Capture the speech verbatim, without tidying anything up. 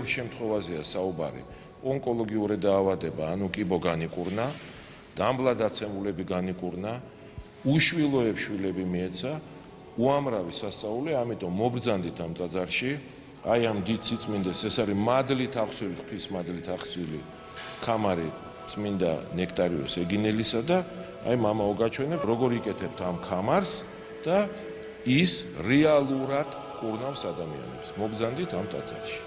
შემთხვევაზეა საუბარი ონკოლოგიური დაავადება, ანუ კიბო განიკურნა, დამბლადაცემულები განიკურნა, უშვილოებს შვილები მიეცა, უამრავი სასწაული, ამიტომ მობრძანდით ამ ტაძარში, აი ამ დიდ სიწმინდეს, ეს არის მადლით აღსვილი, ღვთის მადლით აღსვილი ქამარი წმინდა ნექტარიოს ეგინელისა და აი მამა ოგაჩვენებ, როგორ იკეთებთ ამ ქამარს და ის რეალურად კურნავს ადამიანებს. მობრძანდით ამ ტაძარში.